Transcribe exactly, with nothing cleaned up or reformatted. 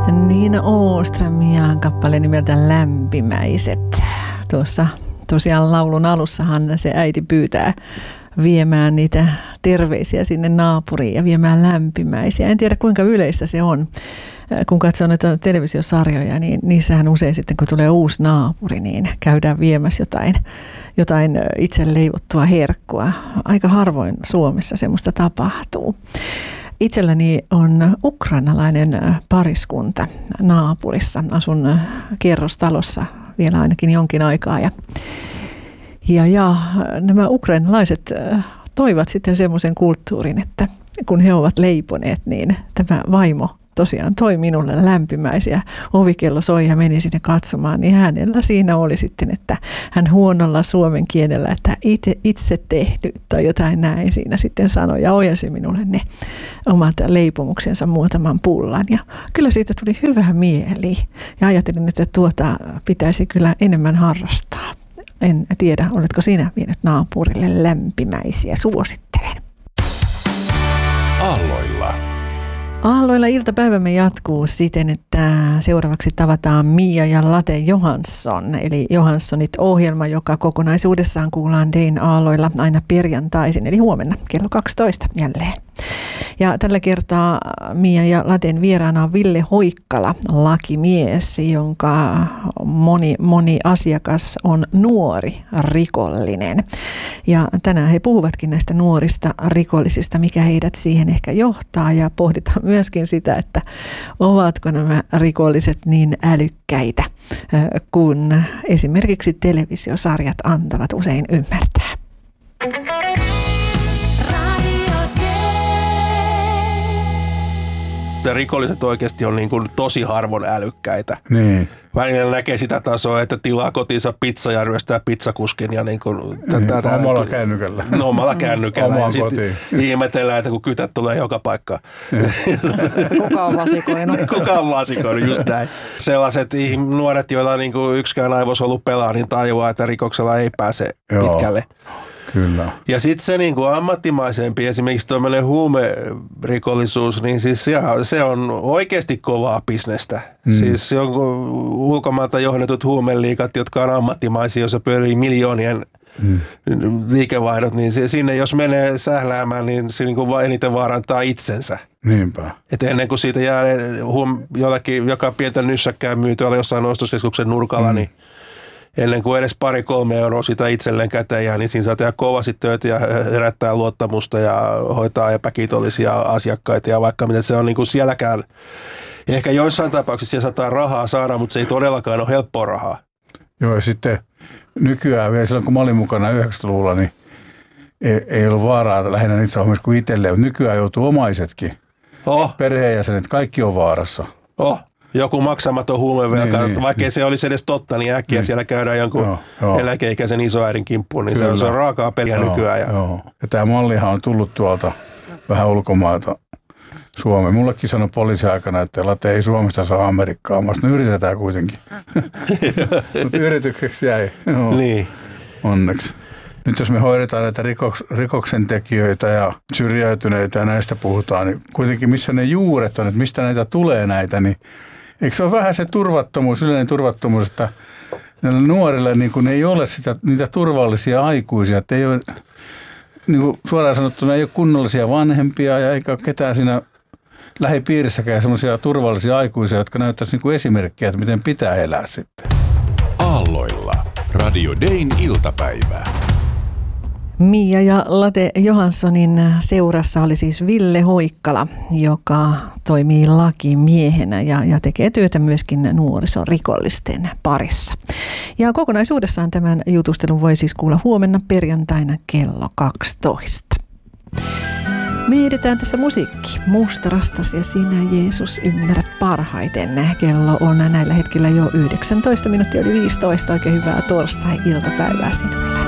Niina Åström ja kappale nimeltä Lämpimäiset. Tuossa tosiaan laulun alussahan se äiti pyytää viemään niitä terveisiä sinne naapuriin ja viemään lämpimäisiä. En tiedä kuinka yleistä se on. Kun katsoo näitä televisiosarjoja, niin niissähän usein sitten kun tulee uusi naapuri, niin käydään viemässä jotain, jotain itse leivottua herkkua. Aika harvoin Suomessa semmoista tapahtuu. Itselläni on ukrainalainen pariskunta naapurissa. Asun kerrostalossa vielä ainakin jonkin aikaa. Ja, ja, ja nämä ukrainalaiset toivat sitten semmoisen kulttuurin, että kun he ovat leiponeet, niin tämä vaimo tosiaan toi minulle lämpimäisiä. Ovikello soi ja meni sinne katsomaan, niin hänellä siinä oli sitten, että hän huonolla suomen kielellä, että itse, itse tehty tai jotain näin siinä sitten sanoi ja ojensi minulle ne omat leipomuksensa muutaman pullan. Ja kyllä siitä tuli hyvä mieli ja ajattelin, että tuota pitäisi kyllä enemmän harrastaa. En tiedä, oletko sinä vienyt naapurille lämpimäisiä? Suosittelen. Aalloilla. Aalloilla iltapäivämme jatkuu siten, että seuraavaksi tavataan Mia ja Late Johansson, eli Johanssonit ohjelma, joka kokonaisuudessaan kuullaan Dayn Aalloilla aina perjantaisin, eli huomenna kello kaksitoista jälleen. Ja tällä kertaa Mia ja Laten vieraana on Ville Hoikkala, lakimies, jonka moni, moni asiakas on nuori rikollinen. Ja tänään he puhuvatkin näistä nuorista rikollisista, mikä heidät siihen ehkä johtaa, ja pohditaan myöskin sitä, että ovatko nämä rikolliset niin älykkäitä, kun esimerkiksi televisiosarjat antavat usein ymmärtää. Rikolliset oikeasti on niin kuin tosi harvoin älykkäitä. Niin. Välillä näkee sitä tasoa, että tilaa kotiinsa pizza ja ryöstää pizzakuskin ja niin kuin niin, tätä, omalla niin, kännykällä. No omalla kännykällä. Omaan ja sitten ihmetellään, että kun kytät tulee joka paikkaan. Kuka on vasikoinut? Kuka on vasikoinut, just näin. Sellaiset nuoret, joilla niin kuin yksikään aivosolu pelaa, niin tajuaa, että rikoksella ei pääse Joo. pitkälle. Kyllä. Ja sitten se niin kuin ammattimaisempi, esimerkiksi tuommoinen huumerikollisuus, niin siis se, se on oikeasti kovaa bisnestä. Mm. Siis jonkun ulkomailta johdetut huumeliikat, jotka on ammattimaisia, joissa pyörii miljoonien mm. liikevaihdot, niin se, sinne jos menee sähläämään, niin se niin kuin eniten vaarantaa itsensä. Niinpä. Et ennen kuin siitä jää huum, jollakin, joka pientä nyssäkkää myytyä jossain ostoskeskuksen nurkalla, mm. niin ennen kuin edes pari kolme euroa sitä itselleen käteen jää, niin siinä saa tehdä kovasti töitä ja herättää luottamusta ja hoitaa epäkiitollisia asiakkaita ja vaikka mitä se on niin kuin sielläkään. Ehkä joissain tapauksissa siellä saattaa rahaa saada, mutta se ei todellakaan ole helppoa rahaa. Joo, ja sitten nykyään vielä silloin, kun mä olin mukana yhdeksänkymmentäluvulla, niin ei, ei ollut vaaraa lähinnä niissä hommissa kuin itselleen, mutta nykyään joutuu omaisetkin. Oh. Perheenjäsenet, kaikki on vaarassa. Oh. Joku maksamaton huumevelka, niin, niin, vaikkei niin. se olisi edes totta, niin äkkiä niin. siellä käydään jonkun joo, joo. eläkeikäisen isoäidin kimppuun, niin se on, se on raakaa peliä joo, nykyään. Ja... Joo. Ja tämä mallihan on tullut tuolta vähän ulkomailta Suomeen. Mullekin sanoi poliisi aikana, että Late ei Suomesta saa Amerikkaa, mutta yritetään kuitenkin. Mutta yritykseksi jäi. Joo. Niin. Onneksi. Nyt jos me hoidetaan näitä rikoks, rikoksentekijöitä ja syrjäytyneitä ja näistä puhutaan, niin kuitenkin missä ne juuret on, että mistä näitä tulee näitä, niin eikö se ole vähän se turvattomuus, yleinen turvattomuus, että näillä nuorilla niin kun ei ole sitä, niitä turvallisia aikuisia, että ei ole, niin kuin suoraan sanottuna, ei ole kunnollisia vanhempia ja eikä ole ketään siinä lähipiirissäkään sellaisia turvallisia aikuisia, jotka näyttäisi niin kuin esimerkkiä, että miten pitää elää sitten. Aalloilla. Radio Dayn iltapäivä. Mia ja Late Johanssonin seurassa oli siis Ville Hoikkala, joka toimii lakimiehenä ja, ja tekee työtä myöskin nuorisorikollisten parissa. Ja kokonaisuudessaan tämän jutustelun voi siis kuulla huomenna perjantaina kello kaksitoista. Me edetään tässä musiikki. Musta rastas ja sinä Jeesus ymmärrät parhaiten. Kello on näillä hetkillä jo yhdeksäntoista minuuttia yli viisitoista. Oikein hyvää torstai-iltapäivää sinulle.